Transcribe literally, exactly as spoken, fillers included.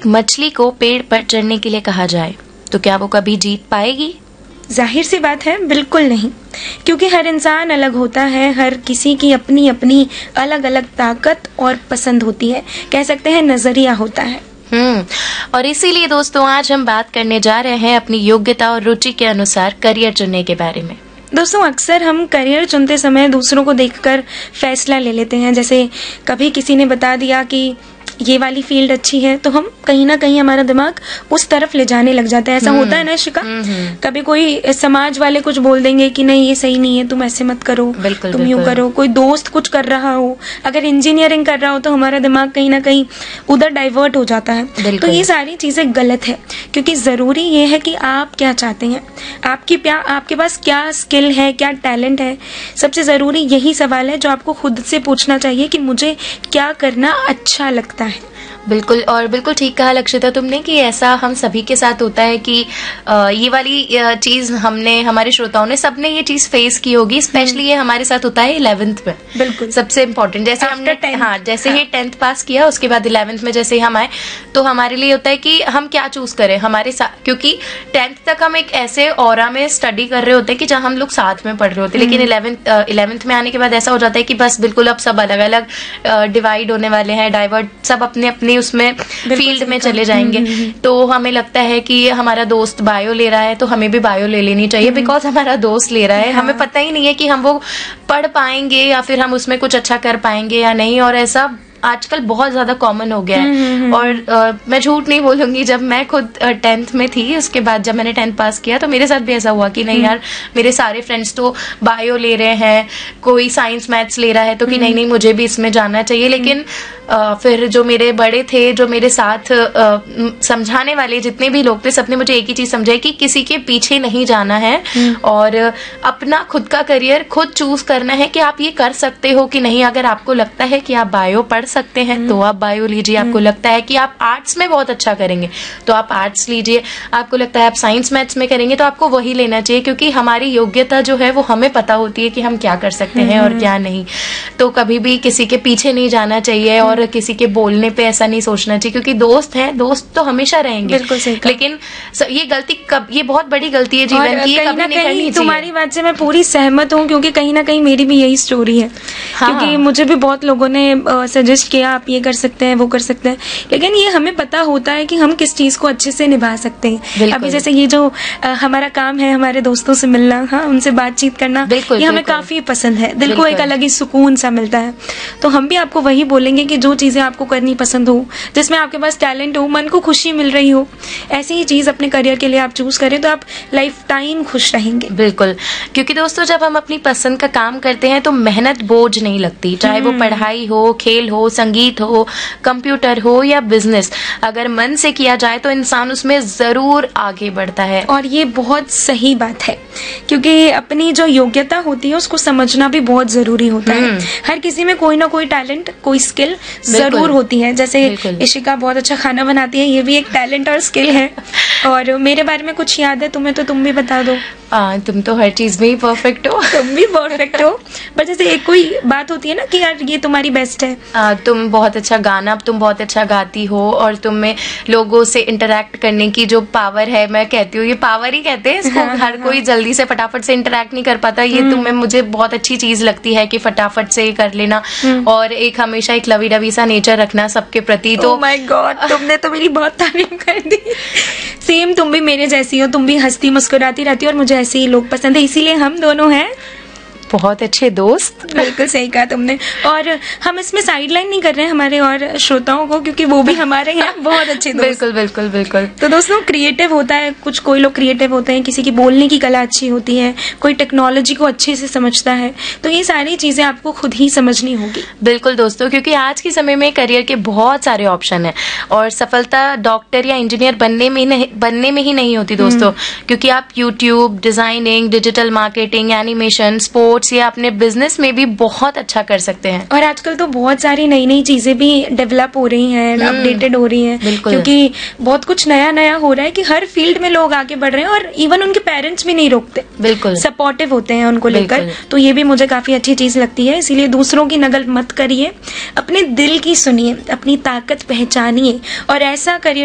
मछली को पेड़ पर चढ़ने के लिए कहा जाए तो क्या वो कभी जीत पाएगी? जाहिर सी बात है, बिल्कुल नहीं, क्योंकि हर इंसान अलग होता है, हर किसी की अपनी अपनी अलग अलग ताकत और पसंद होती है, कह सकते हैं नजरिया होता है। हम्म और इसीलिए दोस्तों आज हम बात करने जा रहे हैं अपनी योग्यता और रुचि के अनुसार करियर चुनने के बारे में। दोस्तों, अक्सर हम करियर चुनते समय दूसरों को देखकर फैसला ले लेते हैं। जैसे कभी किसी ने बता दिया कि ये वाली फील्ड अच्छी है, तो हम कहीं ना कहीं हमारा दिमाग उस तरफ ले जाने लग जाता है। ऐसा होता है ना शिका? कभी कोई समाज वाले कुछ बोल देंगे कि नहीं ये सही नहीं है, तुम ऐसे मत करो, बिल्कुल, तुम यूं करो। कोई दोस्त कुछ कर रहा हो, अगर इंजीनियरिंग कर रहा हो, तो हमारा दिमाग कहीं ना कहीं उधर डाइवर्ट हो जाता है। तो ये सारी चीजें गलत है, क्योंकि जरूरी ये है कि आप क्या चाहते हैं, आपकी क्या आपके पास क्या स्किल है, क्या टैलेंट है। सबसे जरूरी यही सवाल है जो आपको खुद से पूछना चाहिए कि मुझे क्या करना अच्छा लगता है। बिल्कुल, और बिल्कुल ठीक कहा लक्षिता तुमने कि ऐसा हम सभी के साथ होता है कि आ, ये वाली चीज हमने, हमारे श्रोताओं ने, सबने ये चीज फेस की होगी। स्पेशली ये हमारे साथ होता है इलेवेंथ में। बिल्कुल, सबसे इम्पोर्टेंट, जैसे हमने हाँ जैसे ही टेंथ पास किया, उसके बाद इलेवेंथ में जैसे ही हम आए, तो हमारे लिए होता है कि हम क्या चूज करें हमारे साथ, क्योंकि टेंथ तक हम एक ऐसे ऑरा में स्टडी कर रहे होते हैं कि जहाँ हम लोग साथ में पढ़ रहे होते हैं, लेकिन इलेवेंथ इलेवेंथ में आने के बाद ऐसा हो जाता है कि बस बिल्कुल अब सब अलग अलग डिवाइड होने वाले हैं, डाइवर्ट, सब अपने अपने उसमें फील्ड में चले जाएंगे। तो हमें लगता है कि हमारा दोस्त बायो ले रहा है तो हमें भी बायो ले लेनी चाहिए, बिकॉज हमारा दोस्त ले रहा है। हाँ। हमें पता ही नहीं है कि हम वो पढ़ पाएंगे या फिर हम उसमें कुछ अच्छा कर पाएंगे या नहीं, और ऐसा आजकल बहुत ज्यादा कॉमन हो गया है। और आ, मैं झूठ नहीं बोलूंगी, जब मैं खुद टेंथ में थी, उसके बाद जब मैंने टेंथ पास किया, तो मेरे साथ भी ऐसा हुआ कि नहीं यार, मेरे सारे फ्रेंड्स तो बायो ले रहे हैं, कोई साइंस मैथ्स ले रहा है, तो कि नहीं नहीं मुझे भी इसमें जाना चाहिए। लेकिन आ, फिर जो मेरे बड़े थे, जो मेरे साथ आ, समझाने वाले जितने भी लोग थे, सबने मुझे एक ही चीज समझाई कि किसी के पीछे नहीं जाना है और अपना खुद का करियर खुद चूज करना है कि आप ये कर सकते हो कि नहीं। अगर आपको लगता है कि आप बायो पढ़ सकते हैं तो आप बायो लीजिए, आपको लगता है कि आप आर्ट्स में बहुत अच्छा करेंगे तो आप आर्ट्स लीजिए, आपको लगता है आप साइंस मैथ्स में करेंगे तो आपको वही लेना चाहिए, क्योंकि हमारी योग्यता जो है वो हमें पता होती है कि हम क्या कर सकते हैं और क्या नहीं। तो कभी भी किसी के पीछे नहीं जाना चाहिए और किसी के बोलने पे ऐसा नहीं सोचना चाहिए, क्योंकि दोस्त हैं, दोस्त तो हमेशा रहेंगे। बिल्कुल सही, लेकिन ये गलती कब, ये बहुत बड़ी गलती है जीवन की, कभी नहीं करनी चाहिए। तुम्हारी बात से मैं पूरी सहमत हूँ, क्योंकि कहीं ना कहीं मेरी भी यही स्टोरी है। हाँ। क्योंकि मुझे भी बहुत लोगों ने सजेस्ट किया आप ये कर सकते हैं, वो कर सकते हैं, लेकिन ये हमें पता होता है कि हम किस चीज को अच्छे से निभा सकते हैं। अभी जैसे ये जो आ, हमारा काम है, हमारे दोस्तों से मिलना, हाँ, उनसे बातचीत करना, ये हमें काफी पसंद है, दिल को एक अलग ही सुकून सा मिलता है। तो हम भी आपको वही बोलेंगे कि जो चीजें आपको करनी पसंद हो, जिसमें आपके पास टैलेंट हो, मन को खुशी मिल रही हो, ऐसी ही चीज अपने करियर के लिए आप चूज करें तो आप लाइफ टाइम खुश रहेंगे। बिल्कुल, क्योंकि दोस्तों जब हम अपनी पसंद का काम करते हैं तो मेहनत बोझ नहीं लगती, चाहे वो पढ़ाई हो, खेल हो, संगीत हो, कंप्यूटर हो या बिजनेस। अगर मन से किया जाए तो इंसान उसमें जरूर आगे बढ़ता है। और ये बहुत सही बात है, क्योंकि अपनी जो योग्यता होती है उसको समझना भी बहुत जरूरी होता है। हर किसी में कोई ना कोई टैलेंट, कोई स्किल जरूर होती है। जैसे इशिका बहुत अच्छा खाना बनाती है, ये भी एक टैलेंट और स्किल है। और मेरे बारे में कुछ याद है तुम्हें तो तुम भी बता दो। आ, तुम तो हर चीज में ही परफेक्ट हो। तुम भी परफेक्ट हो, पर जैसे एक कोई बात होती है ना कि यार ये तुम्हारी बेस्ट है। आ, तुम बहुत अच्छा गाना, तुम बहुत अच्छा गाती हो, और तुम में लोगों से इंटरेक्ट करने की जो पावर है, मैं कहती हूँ ये पावर ही कहते हैं इसको। हाँ, हर हाँ, कोई जल्दी से फटाफट से इंटरेक्ट नहीं कर पाता, ये तुम्हें मुझे बहुत अच्छी चीज लगती है कि फटाफट से कर लेना और एक हमेशा एक लवी डवी सा नेचर रखना सबके प्रति। तो ओह माय गॉड, तुमने तो मेरी बहुत तारीफ कर दी। सेम, तुम भी मेरे जैसी हो, तुम भी हंसती मुस्कुराती रहती हो और मुझे ऐसे ही लोग पसंद है, इसीलिए हम दोनों हैं बहुत अच्छे दोस्त। बिल्कुल सही कहा तुमने। और हम इसमें साइडलाइन नहीं कर रहे हैं हमारे और श्रोताओं को, क्योंकि वो भी हमारे हैं बहुत अच्छे दोस्त। बिल्कुल बिल्कुल बिल्कुल। तो दोस्तों क्रिएटिव होता है कुछ, कोई लोग क्रिएटिव होते हैं, किसी की बोलने की कला अच्छी होती है, कोई टेक्नोलॉजी को अच्छे से समझता है। तो ये सारी चीजें आपको खुद ही समझनी होगी। बिल्कुल दोस्तों, क्योंकि आज के समय में करियर के बहुत सारे ऑप्शन है और सफलता डॉक्टर या इंजीनियर बनने में नहीं बनने में ही नहीं होती दोस्तों, क्योंकि आप YouTube, designing, digital marketing, animation, sports या अपने बिजनेस में भी बहुत अच्छा कर सकते हैं। और आजकल तो बहुत सारी नई नई चीजें भी डेवलप हो रही हैं, अपडेटेड हो रही हैं, क्योंकि बहुत कुछ नया नया हो रहा है कि हर फील्ड में लोग आगे बढ़ रहे हैं और इवन उनके पेरेंट्स भी नहीं रोकते, बिल्कुल सपोर्टिव होते हैं उनको लेकर। तो ये भी मुझे काफी अच्छी चीज लगती है। इसीलिए दूसरों की नकल मत करिए, अपने दिल की सुनिए, अपनी ताकत पहचानिए और ऐसा करिए